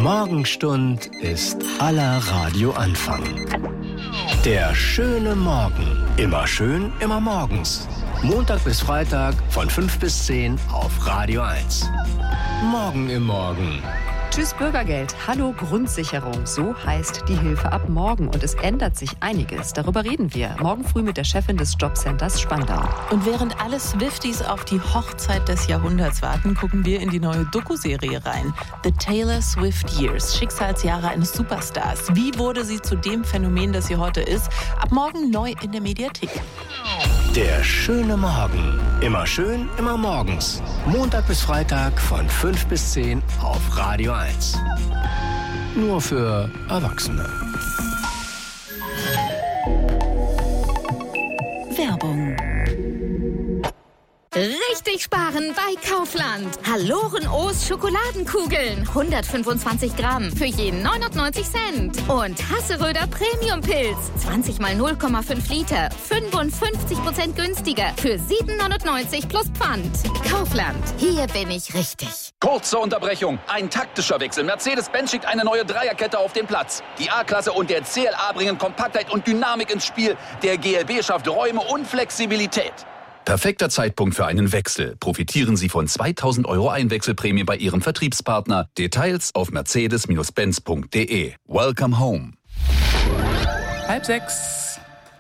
Morgenstund ist aller Radioanfang. Der schöne Morgen. Immer schön, immer morgens. Montag bis Freitag von 5 bis 10 auf Radio 1. Morgen im Morgen. Tschüss Bürgergeld, hallo Grundsicherung, so heißt die Hilfe ab morgen und es ändert sich einiges. Darüber reden wir morgen früh mit der Chefin des Jobcenters Spandau. Und während alle Swifties auf die Hochzeit des Jahrhunderts warten, gucken wir in die neue Doku-Serie rein. The Taylor Swift Years, Schicksalsjahre eines Superstars. Wie wurde sie zu dem Phänomen, das sie heute ist? Ab morgen neu in der Mediathek. Der schöne Morgen. Immer schön, immer morgens. Montag bis Freitag von 5 bis 10 auf Radio 1. Nur für Erwachsene. Werbung. Richtig sparen bei Kaufland. Haloren-O's Schokoladenkugeln. 125 Gramm für jeden 99 Cent. Und Hasseröder Premium-Pilz. 20 mal 0,5 Liter. 55% günstiger. Für 7,99 plus Pfand. Kaufland. Hier bin ich richtig. Kurze Unterbrechung. Ein taktischer Wechsel. Mercedes-Benz schickt eine neue Dreierkette auf den Platz. Die A-Klasse und der CLA bringen Kompaktheit und Dynamik ins Spiel. Der GLB schafft Räume und Flexibilität. Perfekter Zeitpunkt für einen Wechsel. Profitieren Sie von 2.000 € Einwechselprämie bei Ihrem Vertriebspartner. Details auf mercedes-benz.de. Welcome home. 5:30.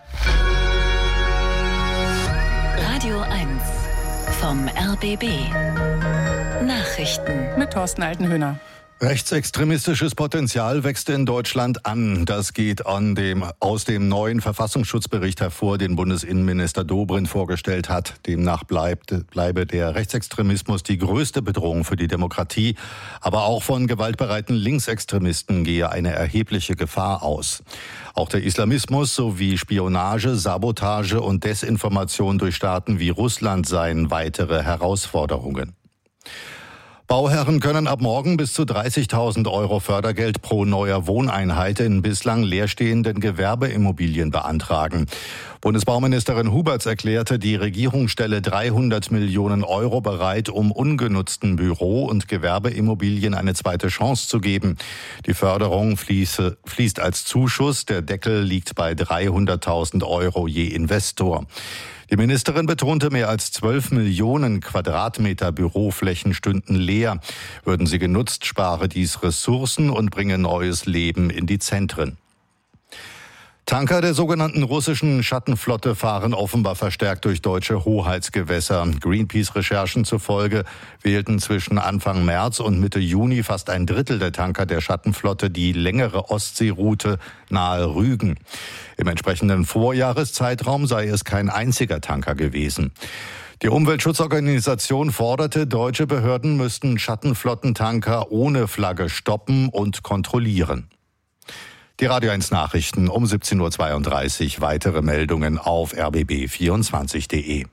Radio 1 vom RBB. Nachrichten Mit Thorsten Altenhöhner. Rechtsextremistisches Potenzial wächst in Deutschland an. Das geht aus dem neuen Verfassungsschutzbericht hervor, den Bundesinnenminister Dobrindt vorgestellt hat. Demnach bleibe der Rechtsextremismus die größte Bedrohung für die Demokratie. Aber auch von gewaltbereiten Linksextremisten gehe eine erhebliche Gefahr aus. Auch der Islamismus sowie Spionage, Sabotage und Desinformation durch Staaten wie Russland seien weitere Herausforderungen. Bauherren können ab morgen bis zu 30.000 € Fördergeld pro neuer Wohneinheit in bislang leerstehenden Gewerbeimmobilien beantragen. Bundesbauministerin Huberts erklärte, die Regierung stelle 300 Millionen € bereit, um ungenutzten Büro- und Gewerbeimmobilien eine zweite Chance zu geben. Die Förderung fließt als Zuschuss. Der Deckel liegt bei 300.000 € je Investor. Die Ministerin betonte, mehr als 12 Millionen Quadratmeter Büroflächen stünden leer. Würden sie genutzt, spare dies Ressourcen und bringe neues Leben in die Zentren. Tanker der sogenannten russischen Schattenflotte fahren offenbar verstärkt durch deutsche Hoheitsgewässer. Greenpeace-Recherchen zufolge wählten zwischen Anfang März und Mitte Juni fast ein Drittel der Tanker der Schattenflotte die längere Ostseeroute nahe Rügen. Im entsprechenden Vorjahreszeitraum sei es kein einziger Tanker gewesen. Die Umweltschutzorganisation forderte, deutsche Behörden müssten Schattenflottentanker ohne Flagge stoppen und kontrollieren. Die Radio 1 Nachrichten um 17.32 Uhr. Weitere Meldungen auf rbb24.de.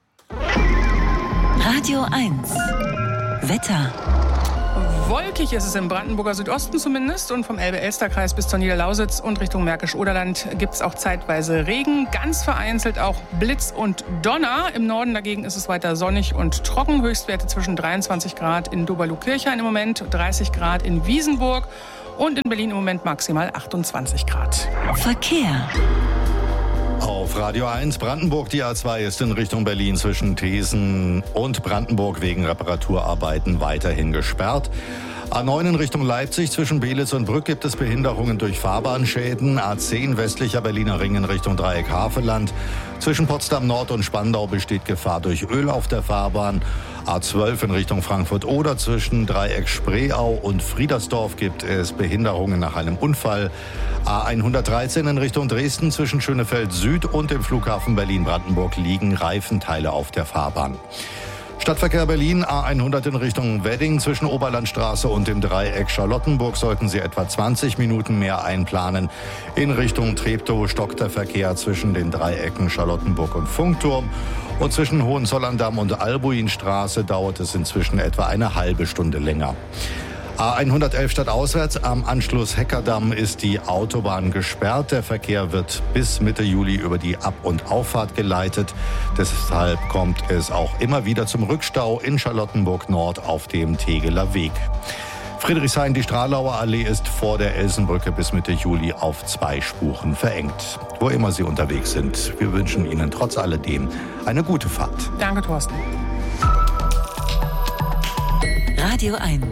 Radio 1 Wetter. Wolkig ist es im Brandenburger Südosten zumindest und vom Elbe-Elster-Kreis bis zur Niederlausitz und Richtung Märkisch-Oderland gibt es auch zeitweise Regen, ganz vereinzelt auch Blitz und Donner. Im Norden dagegen ist es weiter sonnig und trocken, Höchstwerte zwischen 23 Grad in Doberlug-Kirchhain im Moment, 30 Grad in Wiesenburg und in Berlin im Moment maximal 28 Grad. Verkehr. Auf Radio 1 Brandenburg, die A2 ist in Richtung Berlin zwischen Thesen und Brandenburg wegen Reparaturarbeiten weiterhin gesperrt. A9 in Richtung Leipzig zwischen Belitz und Brück gibt es Behinderungen durch Fahrbahnschäden. A10 westlicher Berliner Ring in Richtung Dreieck Havelland. Zwischen Potsdam Nord und Spandau besteht Gefahr durch Öl auf der Fahrbahn. A12 in Richtung Frankfurt-Oder zwischen Dreieck Spreeau und Friedersdorf gibt es Behinderungen nach einem Unfall. A113 in Richtung Dresden zwischen Schönefeld Süd und dem Flughafen Berlin-Brandenburg liegen Reifenteile auf der Fahrbahn. Stadtverkehr Berlin, A100 in Richtung Wedding zwischen Oberlandstraße und dem Dreieck Charlottenburg sollten Sie etwa 20 Minuten mehr einplanen. In Richtung Treptow stockt der Verkehr zwischen den Dreiecken Charlottenburg und Funkturm. Und zwischen Hohenzollern-Damm und Albuinstraße dauert es inzwischen etwa eine halbe Stunde länger. A111 stadtauswärts am Anschluss Heckerdamm ist die Autobahn gesperrt. Der Verkehr wird bis Mitte Juli über die Ab- und Auffahrt geleitet. Deshalb kommt es auch immer wieder zum Rückstau in Charlottenburg Nord auf dem Tegeler Weg. Friedrichshain, die Stralauer Allee ist vor der Elsenbrücke bis Mitte Juli auf 2 Spuren verengt. Wo immer Sie unterwegs sind, wir wünschen Ihnen trotz alledem eine gute Fahrt. Danke, Thorsten. Radio 1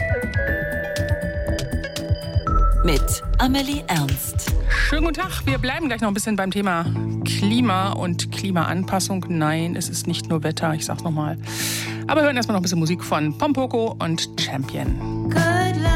mit Amelie Ernst. Schönen guten Tag. Wir bleiben gleich noch ein bisschen beim Thema Klima und Klimaanpassung. Nein, es ist nicht nur Wetter, ich sag's nochmal. Aber wir hören erstmal noch ein bisschen Musik von Pompoko und Champion.